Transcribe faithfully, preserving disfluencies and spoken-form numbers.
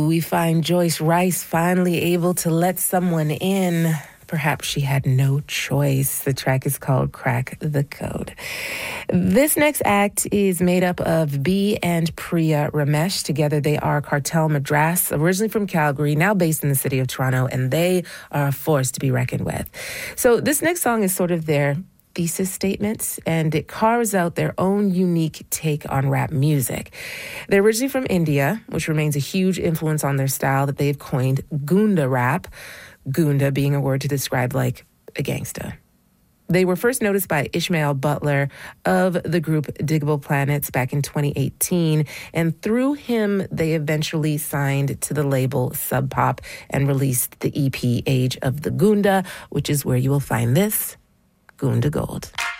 we find Joyce Rice finally able to let someone in. Perhaps she had no choice. The track is called Crack the Code. This next act is made up of B and Priya Ramesh. Together they are Cartel Madras, originally from Calgary, now based in the city of Toronto, and they are a force to be reckoned with. So this next song is sort of their thesis statements, and it carves out their own unique take on rap music. They're originally from India, which remains a huge influence on their style that they've coined Gunda rap, Gunda being a word to describe like a gangsta. They were first noticed by Ishmael Butler of the group Diggable Planets back in twenty eighteen, and through him, they eventually signed to the label Sub Pop and released the E P Age of the Gunda, which is where you will find this, Gunda Gold.